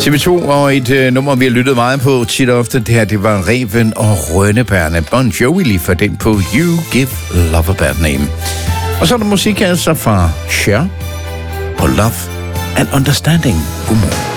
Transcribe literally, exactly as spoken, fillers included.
T V to og et øh, nummer, vi har lyttet meget på tit og ofte. Det her, det var Reven og Rønnebærne. Bon Jovi lige for den på You Give Love a Bad Name. Og så er der musik altså fra Cher på Love and Understanding. Godmorgen.